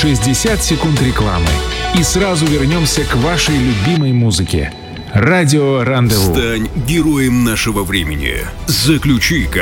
60 секунд рекламы. И сразу вернемся к вашей любимой музыке. Радио Рандеву. Стань героем нашего времени. Заключи